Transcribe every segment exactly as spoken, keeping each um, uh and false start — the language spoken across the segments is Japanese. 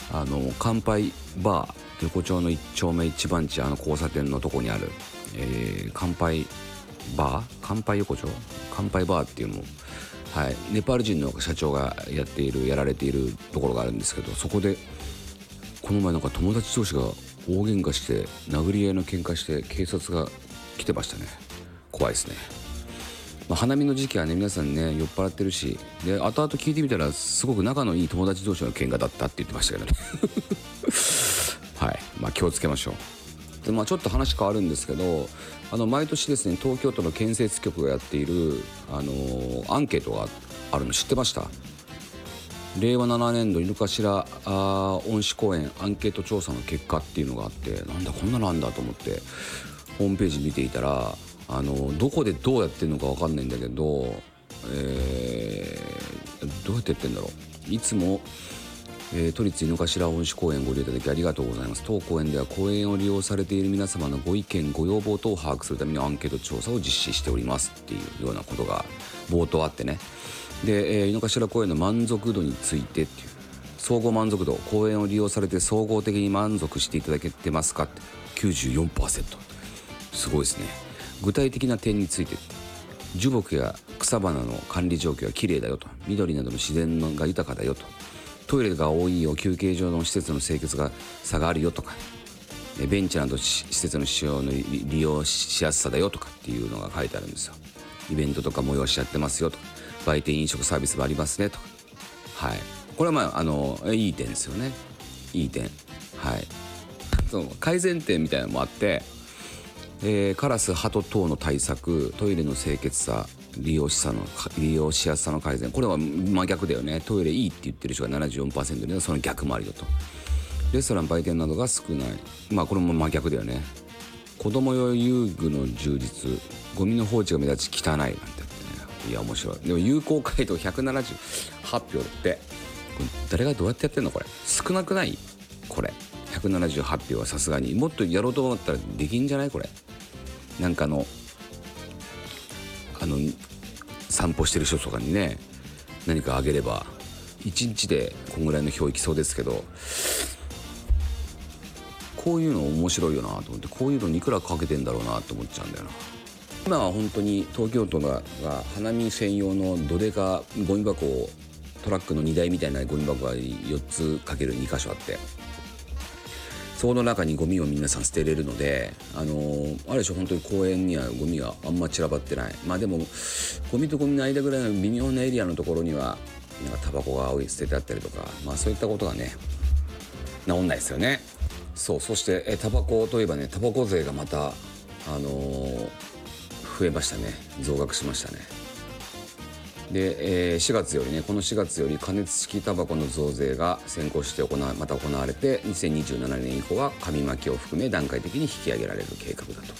あの乾杯バー、横丁の一丁目一番地、あの交差点のとこにある、えー、乾杯バー乾杯横丁乾杯バーっていうのも、はい、ネパール人の社長がやっているやられているところがあるんですけど、そこでこの前なんか友達同士が大喧嘩して殴り合いの喧嘩して警察が来てましたね。怖いですね。まあ、花見の時期はね、皆さんね酔っ払ってるし、で後々聞いてみたらすごく仲のいい友達同士の喧嘩だったって言ってましたけどねはい、まあ気をつけましょう。で、まあ、ちょっと話変わるんですけど、あの毎年ですね東京都の建設局がやっている、あのー、アンケートがあるの知ってました？令和ななねんど井の頭あ恩賜公園アンケート調査の結果っていうのがあって、なんだこんなのあんだと思ってホームページ見ていたら、あのどこでどうやってるのか分かんないんだけど、えー、どうやってやってんだろう。いつも、えー、都立井の頭恩賜公園ご利用いただきありがとうございます。当公園では公園を利用されている皆様のご意見ご要望等を把握するためにアンケート調査を実施しておりますっていうようなことが冒頭あってね。で、えー、井の頭公園の満足度についてっていう、総合満足度、公園を利用されて総合的に満足していただけてますかって きゅうじゅうよんパーセント、 すごいですね。具体的な点について、樹木や草花の管理状況は綺麗だよと、緑などの自然が豊かだよと、トイレが多いよ、休憩所の施設の清潔が差があるよとか、ベンチなど施設の使用の利用しやすさだよとかっていうのが書いてあるんですよ。イベントとか催しやってますよとか、売店飲食サービスもありますねとか、はい、これはまああのいい点ですよね。いい点、はい。その改善点みたいなのもあって、えー、カラスハト等の対策、トイレの清潔さ、利用しさの利用しやすさの改善、これは真逆だよね。トイレいいって言ってる人が ななじゅうよんパーセント で、その逆もあるよと。レストラン売店などが少ない、まあこれも真逆だよね。子供用遊具の充実、ゴミの放置が目立ち汚いなんて、いや面白い。でも有効回答ひゃくななじゅうはち票って、これ誰がどうやってやってんのこれ。少なくない？これひゃくななじゅうはち票はさすがにもっとやろうと思ったらできんじゃないこれ。なんかのあの散歩してる人とかにね何かあげればいちにちでこんぐらいの票いきそうですけど、こういうの面白いよなと思って、こういうのにいくらかけてんだろうなと思っちゃうんだよな。今は本当に東京都が花見専用のどでかゴミ箱を、トラックの荷台みたいなゴミ箱がよっつかけるに箇所あって、その中にゴミを皆さん捨てれるので、あのー、あるでしょ、本当に公園にはゴミがあんま散らばってない。まあでもゴミとゴミの間ぐらいの微妙なエリアのところにはなんかタバコが青い捨ててあったりとか、まあそういったことがね治んないですよね。そう。そしてえタバコといえばね、タバコ税がまたあのー増えましたね。増額しましたね。で、えー、しがつよりねこのしがつより加熱式タバコの増税が先行して行わまた行われて、にせんにじゅうななねん以降は紙巻きを含め段階的に引き上げられる計画だと。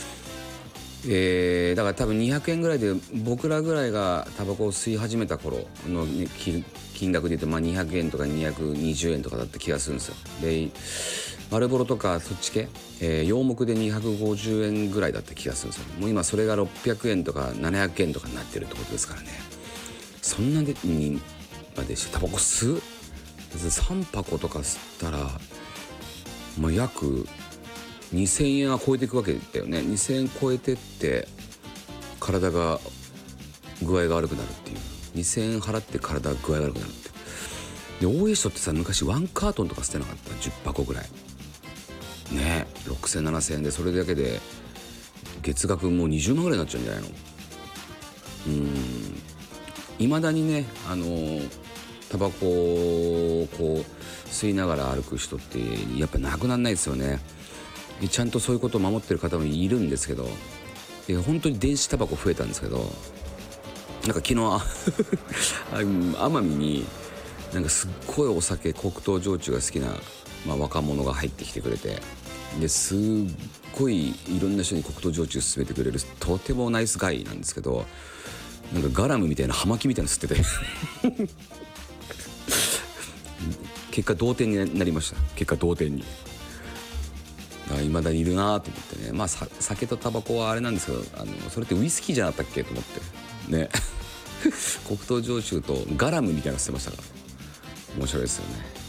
えー、だから多分にひゃくえんぐらいで、僕らぐらいがタバコを吸い始めた頃の、ね、金額で言うと、まあにひゃくえんとかにひゃくにじゅうえんとかだった気がするんですよ。で丸ボロとかそっち系、えー、洋木でにひゃくごじゅうえんぐらいだった気がするんですよ。もう今それがろっぴゃくえんとかななひゃくえんとかになってるってことですからね。そんなでにまでしてタバコ吸うさん箱とか吸ったら、まあ、約にせんえんは超えていくわけだよね。にせんえん超えてって体が具合が悪くなるっていう、にせんえん払って体が具合悪くなるって。で大江人ってさ、昔ワンカートンとか捨てなかった？じゅっ箱ぐらいねえ、ろくせんななせんえんで、それだけで月額もうにじゅうまんぐらいになっちゃうんじゃないの。うーん、いまだにね、あのー、タバコをこう吸いながら歩く人ってやっぱなくならないですよね。ちゃんとそういうことを守ってる方もいるんですけど、で本当に電子タバコ増えたんですけど、なんか昨日奄美になんかすっごいお酒、黒糖焼酎が好きな、まあ、若者が入ってきてくれて、ですっごいいろんな人に黒糖焼酎勧めてくれるとてもナイスガイなんですけど、なんかガラムみたいな葉巻みたいなの吸ってて結果同点になりました。結果同点にいまだにいるなと思ってね。まあ酒とタバコはあれなんですけど、あのそれってウイスキーじゃなかったっけと思ってね黒糖焼酎とガラムみたいなの吸ってましたから、面白いですよね。